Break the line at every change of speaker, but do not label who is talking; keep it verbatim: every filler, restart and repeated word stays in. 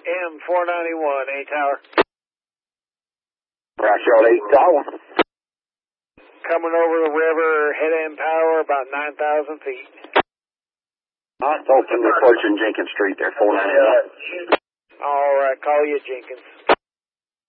M four ninety-one, A Tower.
Roger, Charlie, eight Tower.
Coming over the river, head end power, about nine thousand feet.
I'm talking to approaching Jenkins Street there, four ninety-one.
All right, call you Jenkins.